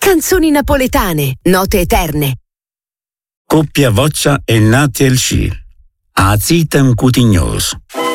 Canzoni napoletane, note eterne. Coppia Voccia e Nati el Sci. A Zitem Cutignos.